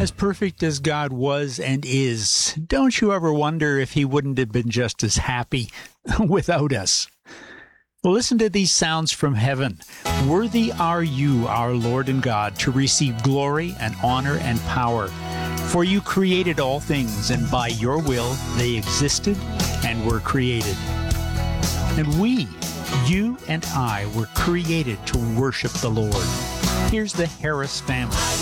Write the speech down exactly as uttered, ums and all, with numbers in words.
As perfect as God was and is, don't you ever wonder if he wouldn't have been just as happy without us? Well, listen to these sounds from heaven. Worthy are you, our Lord and God, to receive glory and honor and power. For you created all things, and by your will they existed and were created. And we, you and I, were created to worship the Lord. Here's the Harris family.